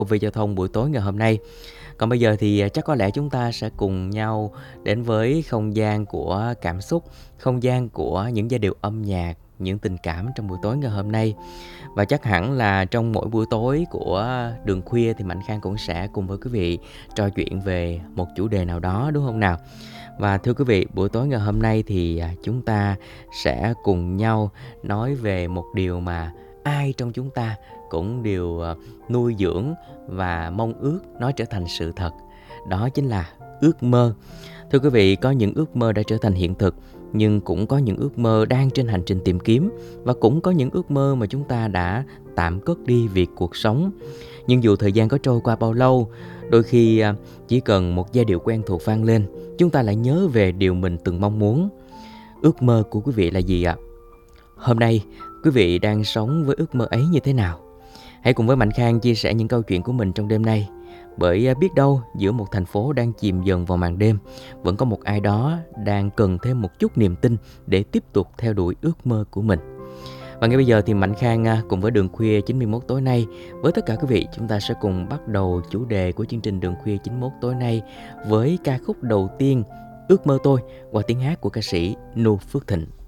về giao thông buổi tối ngày hôm nay. Còn bây giờ thì, chắc có lẽ chúng ta sẽ cùng nhau đến với không gian của cảm xúc, không gian của những giai điệu âm nhạc, những tình cảm trong buổi tối ngày hôm nay. Và chắc hẳn là trong mỗi buổi tối của Đường Khuya thì Mạnh Khang cũng sẽ cùng với quý vị trò chuyện về một chủ đề nào đó, đúng không nào? Và thưa quý vị, buổi tối ngày hôm nay thì, chúng ta sẽ cùng nhau nói về một điều mà ai trong chúng ta cũng đều, nuôi dưỡng và mong ước nó trở thành sự thật, đó chính là ước mơ. Thưa quý vị, có những ước mơ đã trở thành hiện thực, nhưng cũng có những ước mơ đang trên hành trình tìm kiếm và cũng có những ước mơ mà chúng ta đã tạm cất đi vì cuộc sống. Nhưng dù thời gian có trôi qua bao lâu, đôi khi chỉ cần một giai điệu quen thuộc vang lên, chúng ta lại nhớ về điều mình từng mong muốn. Ước mơ của quý vị là gì ạ? Hôm nay, quý vị đang sống với ước mơ ấy như thế nào? Hãy cùng với Mạnh Khang chia sẻ những câu chuyện của mình trong đêm nay. Bởi biết đâu giữa một thành phố đang chìm dần vào màn đêm, vẫn có một ai đó đang cần thêm một chút niềm tin để tiếp tục theo đuổi ước mơ của mình. Và ngay bây giờ thì Mạnh Khang cùng với Đường Khuya 91 tối nay, với tất cả quý vị, chúng ta sẽ cùng bắt đầu chủ đề của chương trình Đường Khuya 91 tối nay với ca khúc đầu tiên, Ước mơ tôi, qua tiếng hát của ca sĩ Nu Phước Thịnh.